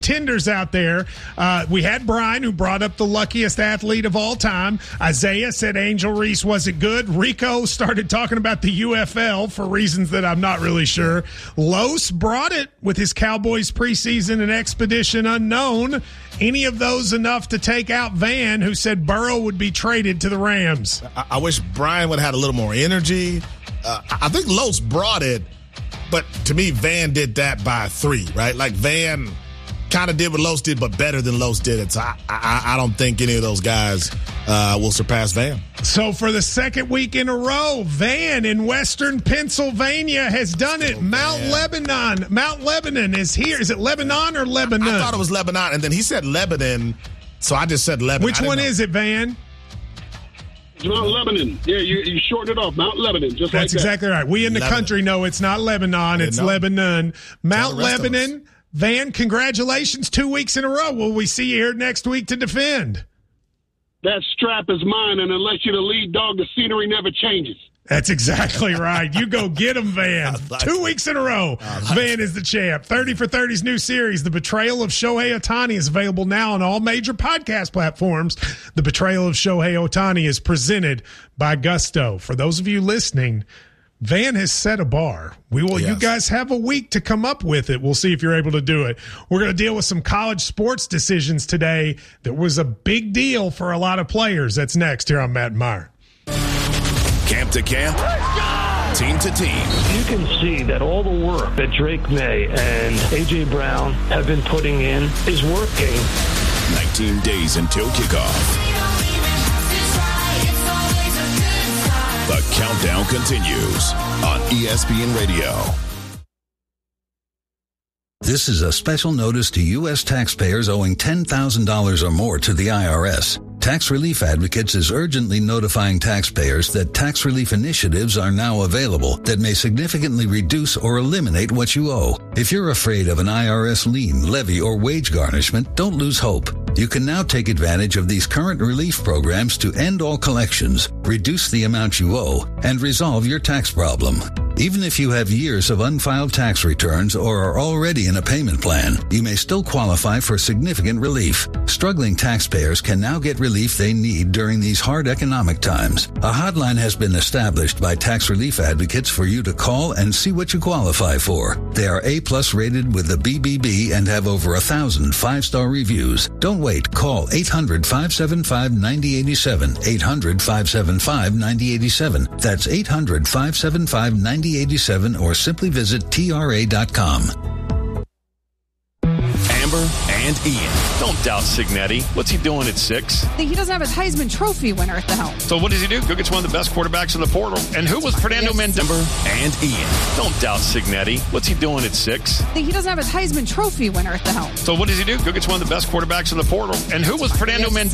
Tenders out there. We had Brian, who brought up the luckiest athlete of all time. Isaiah said Angel Reese wasn't good. Rico started talking about the UFL for reasons that I'm not really sure. Los brought it with his Cowboys preseason and expedition unknown. Any of those enough to take out Van, who said Burrow would be traded to the Rams? I wish Brian would have had a little more energy. I think Los brought it, but to me, Van did that by 3, right? Like Van kind of did what Los did, but better than Los did it. So I don't think any of those guys will surpass Van. So for the second week in a row, Van in Western Pennsylvania has done it. Mount Lebanon is here. Is it Lebanon or Lebanon? I thought it was Lebanon, and then he said Lebanon, so I just said Lebanon. Which one is it, Van? Mount Lebanon. Yeah, you shortened it off. Mount Lebanon, just That's like that. exactly right. We in the country know it's not Lebanon, it's Lebanon. Mount Lebanon. Van, congratulations, 2 weeks in a row. Will we see you here next week to defend? That strap is mine, and unless you're the lead dog, the scenery never changes. That's exactly right. You go get him, Van. 2 weeks in a row. Van is the champ. 30 for 30's new series, The Betrayal of Shohei Ohtani, is available now on all major podcast platforms. The Betrayal of Shohei Ohtani is presented by Gusto. For those of you listening, Van has set a bar. You guys have a week to come up with it. We'll see if you're able to do it. We're going to deal with some college sports decisions today that was a big deal for a lot of players. That's next here on Matt Meyer. Camp to camp, team to team. You can see that all the work that Drake May and A.J. Brown have been putting in is working. 19 days until kickoff. The countdown continues on ESPN Radio. This is a special notice to U.S. taxpayers owing $10,000 or more to the IRS. Tax Relief Advocates is urgently notifying taxpayers that tax relief initiatives are now available that may significantly reduce or eliminate what you owe. If you're afraid of an IRS lien, levy, or wage garnishment, don't lose hope. You can now take advantage of these current relief programs to end all collections, reduce the amount you owe, and resolve your tax problem. Even if you have years of unfiled tax returns or are already in a payment plan, you may still qualify for significant relief. Struggling taxpayers can now get relief they need during these hard economic times. A hotline has been established by Tax Relief Advocates for you to call and see what you qualify for. They are A+ rated with the BBB and have over 1,000 5-star reviews. Don't wait. Call 800-575-9087. 800-575-9087. That's 800-575-9087, or simply visit TRA.com. Amber and Ian. Don't doubt Signetti. What's he doing at 6? He doesn't have a Heisman Trophy winner at the helm. So what does he do? Go get one of the best quarterbacks in the portal. And who was Fernando Mendoza? Amber and Ian. Don't doubt Signetti. What's he doing at 6? He doesn't have a Heisman Trophy winner at the helm. So what does he do? Go get one of the best quarterbacks in the portal. And who was Fernando Mendoza?